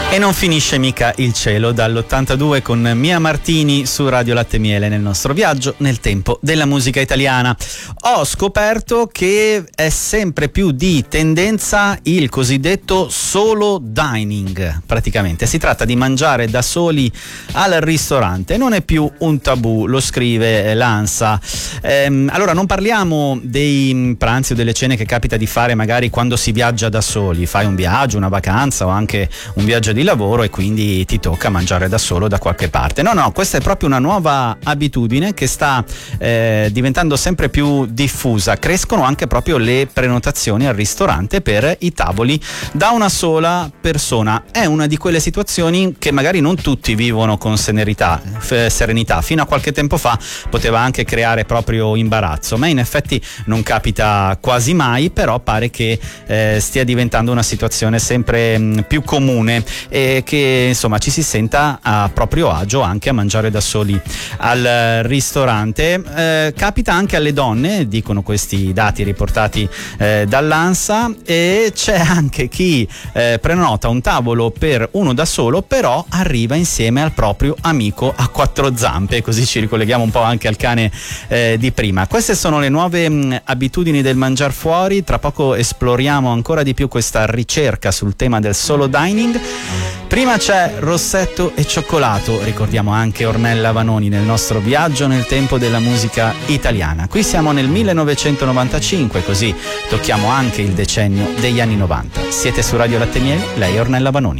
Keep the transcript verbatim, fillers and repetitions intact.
E non finisce mica il cielo dall'ottantadue con Mia Martini su Radio Latte e Miele nel nostro viaggio nel tempo della musica italiana. Ho scoperto che è sempre più di tendenza il cosiddetto solo dining, praticamente. Si tratta di mangiare da soli al ristorante, non è più un tabù, lo scrive l'ANSA. Ehm, allora non parliamo dei pranzi o delle cene che capita di fare magari quando si viaggia da soli, fai un viaggio, una vacanza o anche un viaggio di lavoro e quindi ti tocca mangiare da solo da qualche parte. No, no, questa è proprio una nuova abitudine che sta eh, diventando sempre più diffusa. Crescono anche proprio le prenotazioni al ristorante per i tavoli da una sola persona. È una di quelle situazioni che magari non tutti vivono con serenità, f- serenità. Fino a qualche tempo fa poteva anche creare proprio imbarazzo, ma in effetti non capita quasi mai, però pare che eh, stia diventando una situazione sempre mh, più comune e che insomma ci si senta a proprio agio anche a mangiare da soli al ristorante. Eh, capita anche alle donne, dicono questi dati riportati eh, dall'ANSA, e c'è anche chi eh, prenota un tavolo per uno da solo, però arriva insieme al proprio amico a quattro zampe, così ci ricolleghiamo un po' anche al cane eh, di prima. Queste sono le nuove mh, abitudini del mangiar fuori. Tra poco esploriamo ancora di più questa ricerca sul tema del solo dining. Prima c'è Rossetto e Cioccolato, ricordiamo anche Ornella Vanoni nel nostro viaggio nel tempo della musica italiana. Qui siamo nel millenovecentonovantacinque, così tocchiamo anche il decennio degli anni novanta. Siete su Radio Latte e Miele, lei è Ornella Vanoni.